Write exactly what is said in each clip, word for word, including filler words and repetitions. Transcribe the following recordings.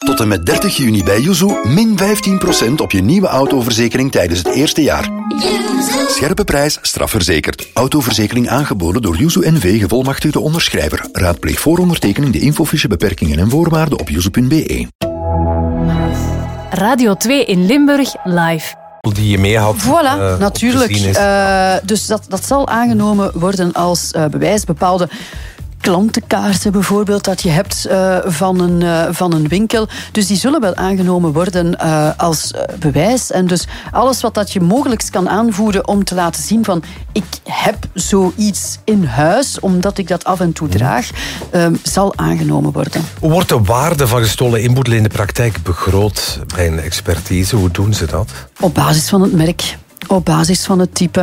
Tot en met dertig juni bij Yuzu min vijftien procent op je nieuwe autoverzekering tijdens het eerste jaar. Scherpe prijs, strafverzekerd. Autoverzekering aangeboden door Yuzu N V, gevolmachtigde onderschrijver. Raadpleeg voor ondertekening de infofiche, beperkingen en voorwaarden op yuzu punt b e. Radio twee in Limburg, live. Die je mee had. Voilà, uh, natuurlijk. Uh, dus dat, dat zal aangenomen worden als uh, bewijs. Bepaalde klantenkaarten bijvoorbeeld dat je hebt uh, van, een, uh, van een winkel. Dus die zullen wel aangenomen worden uh, als uh, bewijs. En dus alles wat dat je mogelijk kan aanvoeren om te laten zien van ik heb zoiets in huis, omdat ik dat af en toe draag, uh, zal aangenomen worden. Hoe wordt de waarde van gestolen inboedelen in de praktijk begroot bij een expertise? Hoe doen ze dat? Op basis van het merk, op basis van het type.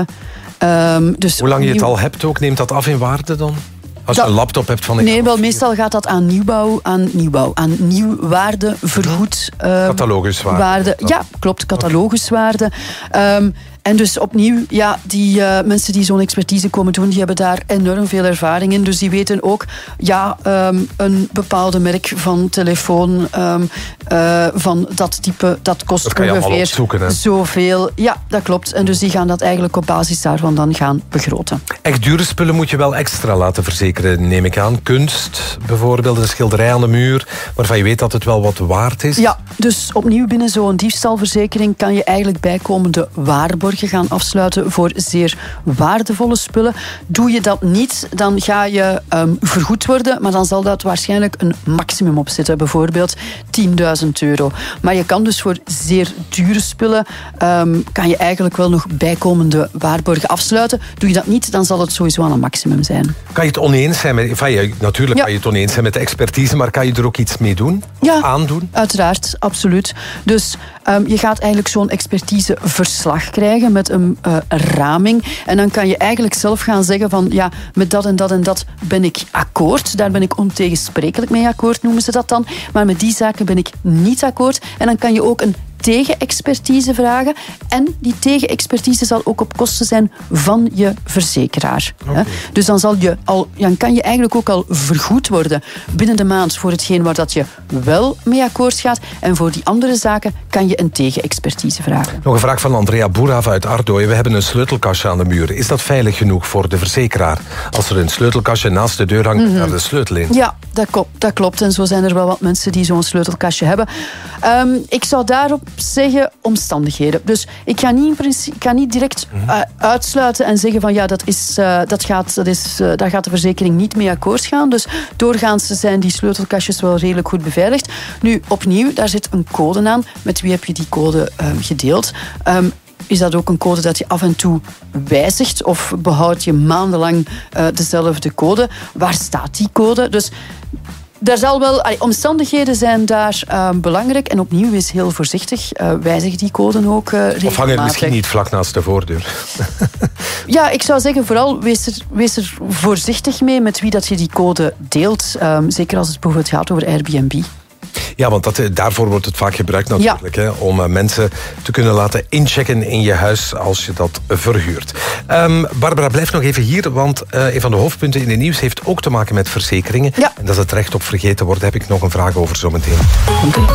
Um, dus Hoe lang je het opnieuw... al hebt ook, neemt dat af in waarde dan? Als je dat, een laptop hebt van... Nee, wel meestal gaat dat aan nieuwbouw, aan nieuwbouw, aan nieuwwaarde, vergoed... Uh, Cataloguswaarde. Waarde, ja, klopt, cataloguswaarde. Um, En dus opnieuw, ja, die uh, mensen die zo'n expertise komen doen, die hebben daar enorm veel ervaring in. Dus die weten ook, ja, um, een bepaalde merk van telefoon, um, uh, van dat type, dat kost dat kan je ongeveer opzoeken, zoveel. Ja, dat klopt. En dus die gaan dat eigenlijk op basis daarvan dan gaan begroten. Echt dure spullen moet je wel extra laten verzekeren, neem ik aan. Kunst, bijvoorbeeld, een schilderij aan de muur, waarvan je weet dat het wel wat waard is. Ja, dus opnieuw binnen zo'n diefstalverzekering kan je eigenlijk bijkomende waarborgen gaan afsluiten voor zeer waardevolle spullen. Doe je dat niet, dan ga je um, vergoed worden, maar dan zal dat waarschijnlijk een maximum op zitten, bijvoorbeeld tienduizend euro. Maar je kan dus voor zeer dure spullen um, kan je eigenlijk wel nog bijkomende waarborgen afsluiten. Doe je dat niet, dan zal het sowieso aan een maximum zijn. Kan je het oneens zijn met... Enfin, ja, natuurlijk ja. kan je het oneens zijn met de expertise, maar kan je er ook iets mee doen? Ja, aandoen? Uiteraard, absoluut. Dus um, je gaat eigenlijk zo'n expertiseverslag krijgen met een uh, raming. En dan kan je eigenlijk zelf gaan zeggen van ja, met dat en dat en dat ben ik akkoord. Daar ben ik ontegensprekelijk mee akkoord, noemen ze dat dan. Maar met die zaken ben ik niet akkoord. En dan kan je ook een tegenexpertise vragen. En die tegenexpertise zal ook op kosten zijn van je verzekeraar. Okay. Dus dan, zal je al, dan kan je eigenlijk ook al vergoed worden binnen de maand voor hetgeen waar dat je wel mee akkoord gaat. En voor die andere zaken kan je een tegenexpertise vragen. Nog een vraag van Andrea Boerhaven uit Ardooien. We hebben een sleutelkastje aan de muur. Is dat veilig genoeg voor de verzekeraar? Als er een sleutelkastje naast de deur hangt, mm-hmm. daar de sleutel in. Ja, dat klopt, dat klopt. En zo zijn er wel wat mensen die zo'n sleutelkastje hebben. Um, ik zou daarop zeggen omstandigheden. Dus ik ga niet, in principe, ik ga niet direct uh, uitsluiten en zeggen van ja, dat is, uh, dat gaat, dat is, uh, daar gaat de verzekering niet mee akkoord gaan. Dus doorgaans zijn die sleutelkastjes wel redelijk goed beveiligd. Nu, opnieuw, daar zit een code aan. Met wie heb je die code uh, gedeeld? Um, Is dat ook een code dat je af en toe wijzigt? Of behoud je maandenlang uh, dezelfde code? Waar staat die code? Dus daar zal wel, allee, omstandigheden zijn daar uh, belangrijk. En opnieuw, wees heel voorzichtig. Uh, wijzig die code ook uh, regelmatig. Of hang er misschien niet vlak naast de voordeur? Ja, ik zou zeggen, vooral wees er, wees er voorzichtig mee met wie dat je die code deelt. Um, zeker als het bijvoorbeeld gaat over Airbnb. Ja, want dat, daarvoor wordt het vaak gebruikt natuurlijk. Ja. Hè, om uh, mensen te kunnen laten inchecken in je huis als je dat verhuurt. Um, Barbara, blijf nog even hier, want uh, een van de hoofdpunten in het nieuws heeft ook te maken met verzekeringen. Ja. En dat is het recht op vergeten worden, heb ik nog een vraag over zometeen. Okay.